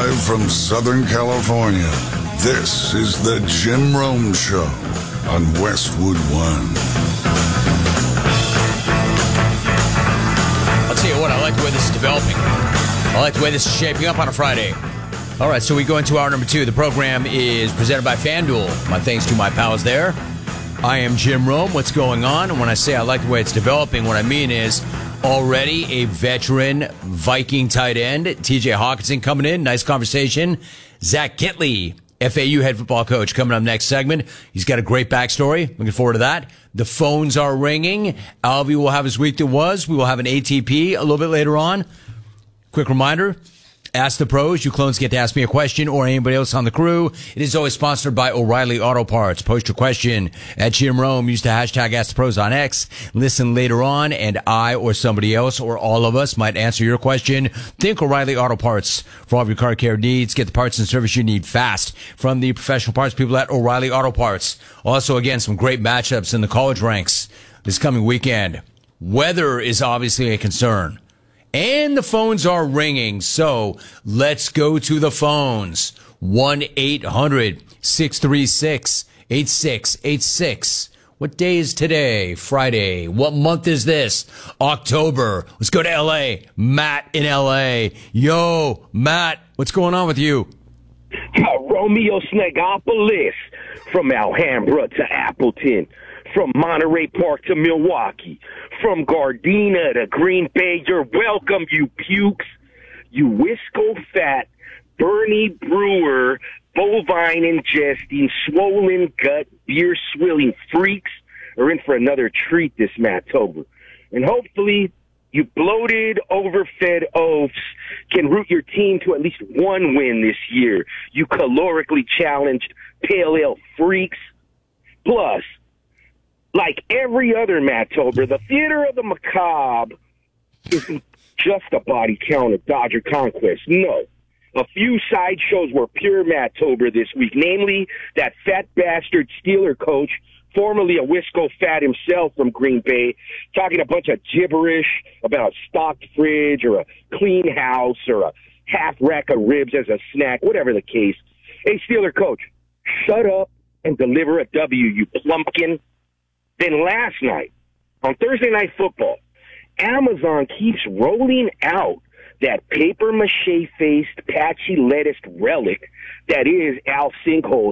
Live from Southern California, this is the Jim Rome Show on Westwood One. I'll tell you what, I like the way this is developing. I like the way this is shaping up on a Friday. All right, so we go into hour number 2. The program is presented by FanDuel. My thanks to my pals there. I am Jim Rome. What's going on? And when I say I like the way it's developing, what I mean is already a veteran Viking tight end, TJ Hawkinson, coming in. Nice conversation. Zach Gitley, FAU head football coach, coming up next segment. He's got a great backstory. Looking forward to that. The phones are ringing. Alvy will have his week that was. We will have an ATP a little bit later on. Quick reminder. Ask the Pros. You clones get to ask me a question or anybody else on the crew. It is always sponsored by O'Reilly Auto Parts. Post your question at Jim Rome. Use the hashtag Ask the Pros on X. Listen later on, and I or somebody else or all of us might answer your question. Think O'Reilly Auto Parts for all of your car care needs. Get the parts and service you need fast from the professional parts people at O'Reilly Auto Parts. Also, again, some great matchups in the college ranks this coming weekend. Weather is obviously a concern. And the phones are ringing, so let's go to the phones. 1-800-636-8686. What day is today? Friday. What month is this? October. Let's go to L.A. Matt in L.A. Yo, Matt, what's going on with you? Romeo Snegopolis, from Alhambra to Appleton, from Monterey Park to Milwaukee, from Gardena to Green Bay. You're welcome, you pukes. You Wisco-fat, Bernie Brewer, bovine ingesting, swollen gut, beer swilling freaks are in for another treat this Mattober. And hopefully you bloated, overfed oafs can root your team to at least one win this year. You calorically challenged pale ale freaks. Plus, like every other Mattober, the Theater of the Macabre isn't just a body count of Dodger conquest. No. A few sideshows were pure Mattober this week, namely that fat bastard Steeler coach, formerly a Wisco fat himself from Green Bay, talking a bunch of gibberish about a stocked fridge or a clean house or a half rack of ribs as a snack, whatever the case. Hey, Steeler coach, shut up and deliver a W, you plumpkin. Then last night, on Thursday Night Football, Amazon keeps rolling out that paper-mache-faced, patchy lettuce relic that is Al Sinkholes,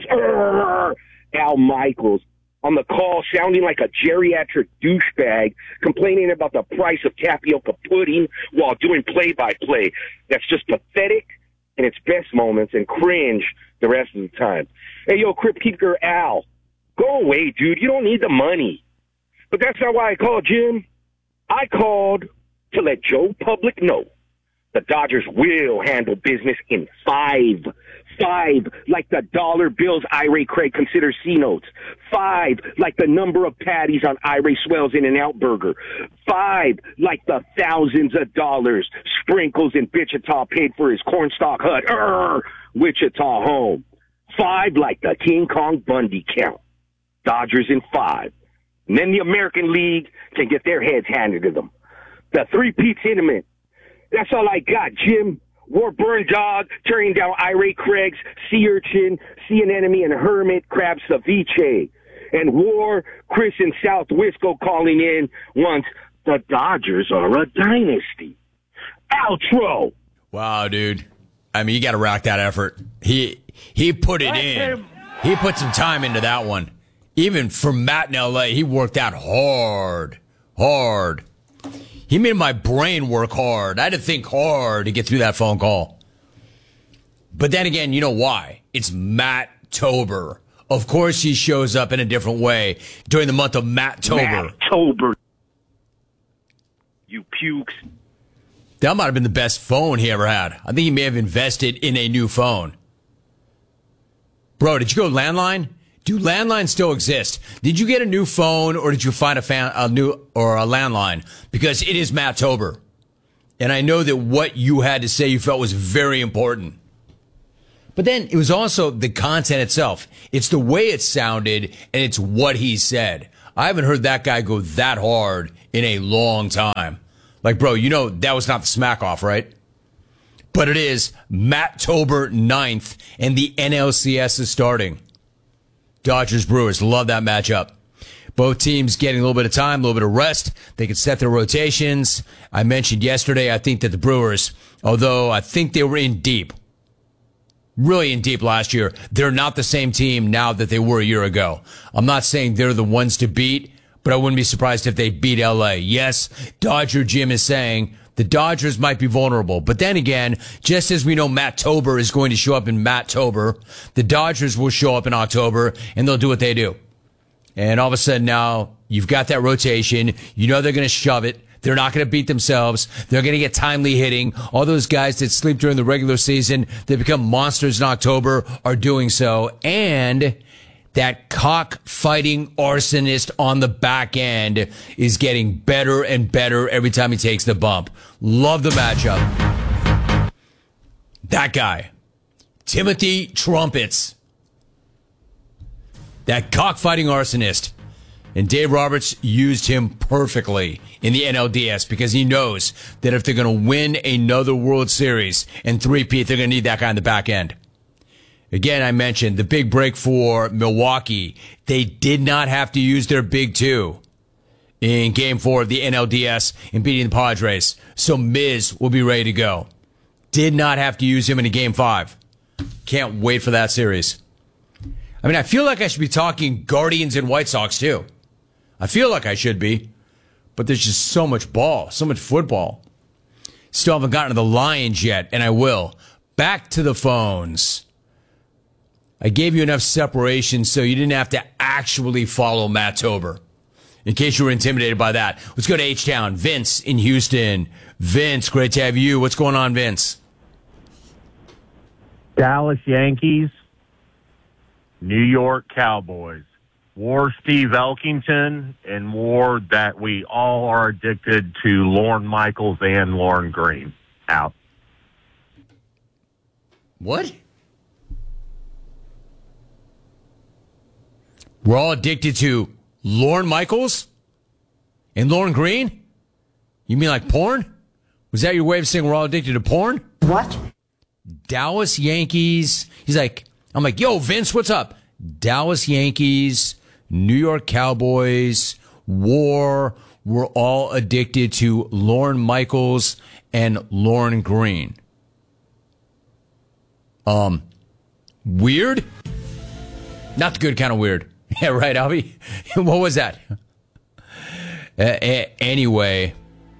Al Michaels, on the call sounding like a geriatric douchebag complaining about the price of tapioca pudding while doing play-by-play. That's just pathetic in its best moments and cringe the rest of the time. Hey, yo, Crypt Keeper Al, go away, dude. You don't need the money. But that's not why I called, Jim. I called to let Joe Public know the Dodgers will handle business in five, like the dollar bills Ira Craig considers C-notes. 5, like the number of patties on Ira Swell's In-N-Out Burger. 5, like the thousands of dollars Sprinkles in Wichita paid for his cornstalk hut. Wichita home. 5, like the King Kong Bundy count. Dodgers in 5. And then the American League can get their heads handed to them. The three-peat's intimate. That's all I got, Jim. War Burn Dog, tearing down Irate Craig's Sea Urchin, Sea Anemone, and Hermit Crab Ceviche. And War, Chris and South Wisco calling in once the Dodgers are a dynasty. Outro. Wow, dude. I mean, you got to rock that effort. He put it in. He put some time into that one. Even for Matt in L.A., he worked out hard. He made my brain work hard. I had to think hard to get through that phone call. But then again, you know why? It's Matt-tober. Of course he shows up in a different way during the month of Matt-tober. Matt-tober. You pukes. That might have been the best phone he ever had. I think he may have invested in a new phone. Bro, did you go landline? Do landlines still exist? Did you get a new phone or did you find a new or a landline? Because it is Matt-tober. And I know that what you had to say you felt was very important. But then it was also the content itself. It's the way it sounded and it's what he said. I haven't heard that guy go that hard in a long time. Like, bro, you know that was not the smack off, right? But it is Matt-tober 9th, and the NLCS is starting. Dodgers-Brewers, love that matchup. Both teams getting a little bit of time, a little bit of rest. They can set their rotations. I mentioned yesterday, I think that the Brewers, although I think they were in deep, really in deep last year, they're not the same team now that they were a year ago. I'm not saying they're the ones to beat, but I wouldn't be surprised if they beat LA. Yes, Dodger Jim is saying the Dodgers might be vulnerable. But then again, just as we know Matt-tober is going to show up in Matt-tober, the Dodgers will show up in October, and they'll do what they do. And all of a sudden now, you've got that rotation. You know they're going to shove it. They're not going to beat themselves. They're going to get timely hitting. All those guys that sleep during the regular season, they become monsters in October, are doing so. And that cockfighting arsonist on the back end is getting better and better every time he takes the bump. Love the matchup. That guy, Timothy Trumpets, that cockfighting arsonist. And Dave Roberts used him perfectly in the NLDS because he knows that if they're going to win another World Series and three-peat, they're going to need that guy on the back end. Again, I mentioned the big break for Milwaukee. They did not have to use their big two in Game 4 of the NLDS in beating the Padres. So Miz will be ready to go. Did not have to use him in a Game 5. Can't wait for that series. I mean, I feel like I should be talking Guardians and White Sox, too. I feel like I should be. But there's just so much ball, so much football. Still haven't gotten to the Lions yet, and I will. Back to the phones. I gave you enough separation so you didn't have to actually follow Matt-tober, in case you were intimidated by that. Let's go to H-Town. Vince in Houston. Vince, great to have you. What's going on, Vince? Dallas Yankees, New York Cowboys. War Steve Elkington, and war that we all are addicted to Lorne Michaels and Lorne Green. Out. What? We're all addicted to Lorne Michaels and Lorne Green? You mean like porn? Was that your way of saying we're all addicted to porn? What? Dallas Yankees. I'm like, yo, Vince, what's up? Dallas Yankees, New York Cowboys, war. We're all addicted to Lorne Michaels and Lorne Green. Weird? Not the good kind of weird. Yeah, right, Albie? What was that? Anyway.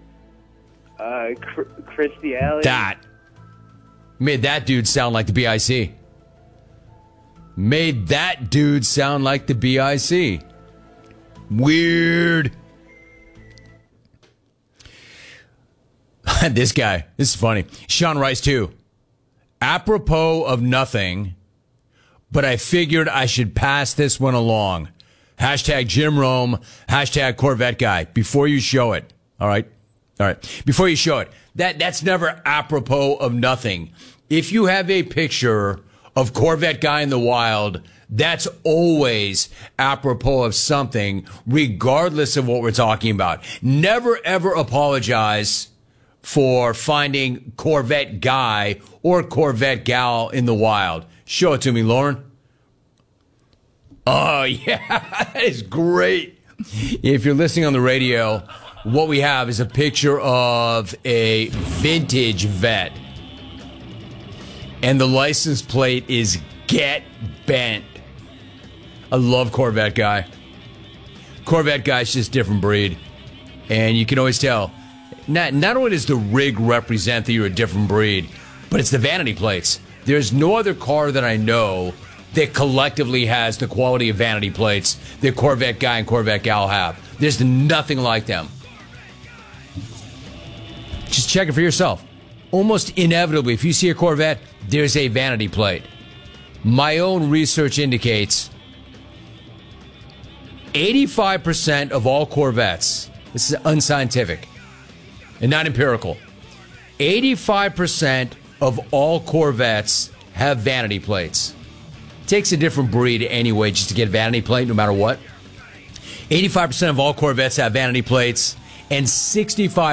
Christy Alley. That made that dude sound like the BIC. Made that dude sound like the BIC. Weird. This guy. This is funny. Sean Rice, too. Apropos of nothing, but I figured I should pass this one along. Hashtag Jim Rome, hashtag Corvette Guy. Before you show it. All right? All right. Before you show it. That's never apropos of nothing. If you have a picture of Corvette Guy in the wild, that's always apropos of something, regardless of what we're talking about. Never, ever apologize for finding Corvette Guy or Corvette Gal in the wild. Show it to me, Lauren. Oh, yeah, that is great. If you're listening on the radio, what we have is a picture of a vintage vet. And the license plate is Get Bent. I love Corvette Guy. Corvette Guy's just a different breed. And you can always tell. Not only does the rig represent that you're a different breed, but it's the vanity plates. There's no other car that I know that collectively has the quality of vanity plates that Corvette Guy and Corvette Gal have. There's nothing like them. Just check it for yourself. Almost inevitably, if you see a Corvette, there's a vanity plate. My own research indicates 85% of all Corvettes, this is unscientific and not empirical, 85% of all Corvettes have vanity plates. It takes a different breed anyway just to get a vanity plate no matter what. 85% of all Corvettes have vanity plates, and 65